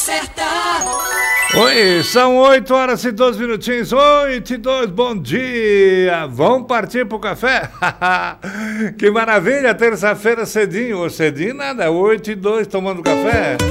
certa. Oi, são 8 horas e 12 minutinhos, 8 e 2, bom dia, vamos partir pro café? Que maravilha, terça-feira cedinho, ou cedinho nada, 8 e 2 tomando café.